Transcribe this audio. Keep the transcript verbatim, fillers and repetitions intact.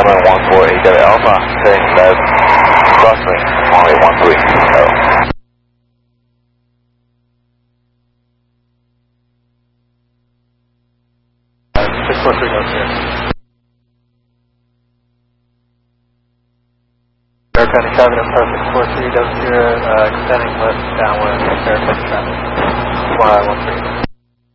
seven one four eight W Alpha, turning left, crossing one eight one three. six four three goes here. Aircraft and cabin approach six four three, Delta Sierra, uh, extending left downwind, aircraft traffic. one nine one three.